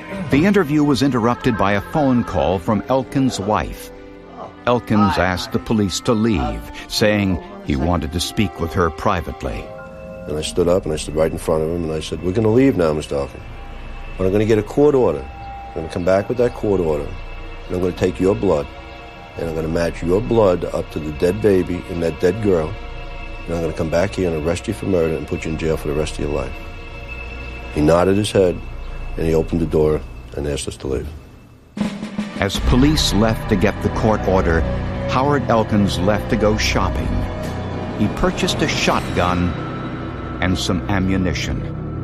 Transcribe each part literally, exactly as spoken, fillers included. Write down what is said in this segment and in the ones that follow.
The interview was interrupted by a phone call from Elkins' wife. Elkins asked the police to leave, saying he wanted to speak with her privately. And I stood up and I stood right in front of him and I said, "We're going to leave now, Mister Elkins. But I'm going to get a court order. I'm going to come back with that court order. And I'm going to take your blood. And I'm going to match your blood up to the dead baby and that dead girl. And I'm going to come back here and arrest you for murder and put you in jail for the rest of your life." He nodded his head and he opened the door and asked us to leave. As police left to get the court order, Howard Elkins left to go shopping. He purchased a shotgun and some ammunition.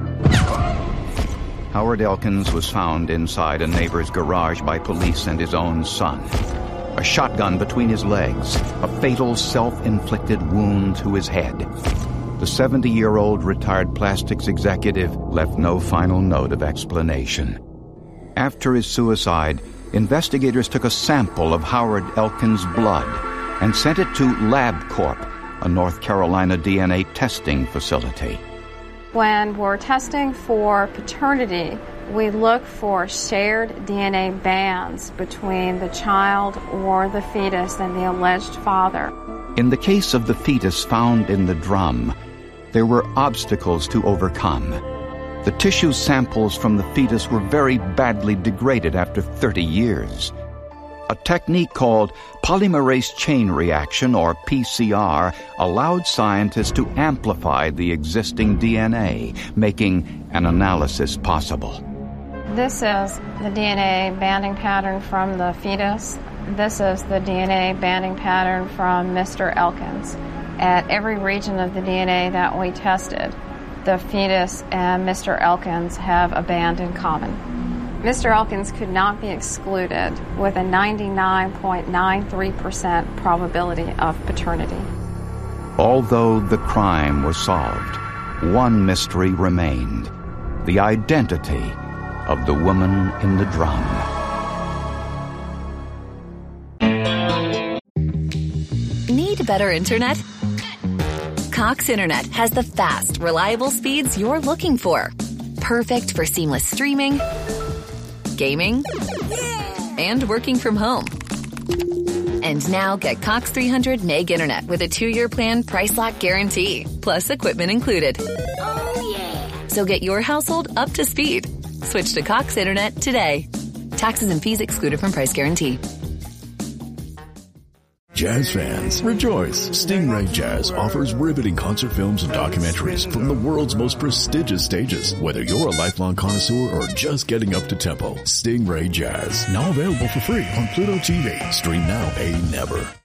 Howard Elkins was found inside a neighbor's garage by police and his own son. A shotgun between his legs, a fatal self-inflicted wound to his head. The seventy-year-old retired plastics executive left no final note of explanation. After his suicide, investigators took a sample of Howard Elkins' blood and sent it to LabCorp, a North Carolina D N A testing facility. When we're testing for paternity, we look for shared D N A bands between the child or the fetus and the alleged father. In the case of the fetus found in the drum, there were obstacles to overcome. The tissue samples from the fetus were very badly degraded after thirty years. A technique called polymerase chain reaction, or P C R, allowed scientists to amplify the existing D N A, making an analysis possible. This is the D N A banding pattern from the fetus. This is the D N A banding pattern from Mister Elkins. At every region of the D N A that we tested, the fetus and Mister Elkins have a band in common. Mister Elkins could not be excluded with a ninety-nine point nine three percent probability of paternity. Although the crime was solved, one mystery remained: the identity of the woman in the drum. Need better internet? Cox Internet has the fast, reliable speeds you're looking for. Perfect for seamless streaming, gaming, and working from home. And now get Cox three hundred meg internet with a two-year plan price lock guarantee, plus equipment included. Oh, yeah. So get your household up to speed. Switch to Cox Internet today. Taxes and fees excluded from price guarantee. Jazz fans, rejoice! Stingray Jazz offers riveting concert films and documentaries from the world's most prestigious stages. Whether you're a lifelong connoisseur or just getting up to tempo, Stingray Jazz, now available for free on Pluto T V. Stream now, pay never.